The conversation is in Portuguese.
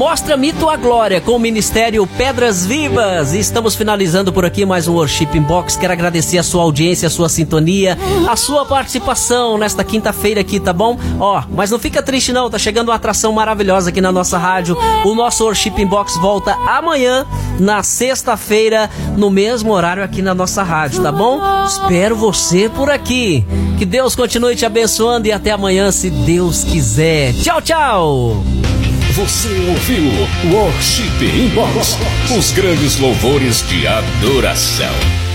Mostra-me tua glória com o Ministério Pedras Vivas. E estamos finalizando por aqui mais um Worship Inbox. Quero agradecer a sua audiência, a sua sintonia, a sua participação nesta quinta-feira aqui, tá bom? Mas não fica triste não, tá chegando uma atração maravilhosa aqui na nossa rádio. O nosso Worship Inbox volta amanhã, na sexta-feira, no mesmo horário aqui na nossa rádio, tá bom? Espero você por aqui. Que Deus continue te abençoando e até amanhã, se Deus quiser. Tchau, tchau! Você ouviu Worship Inbox, os grandes louvores de adoração.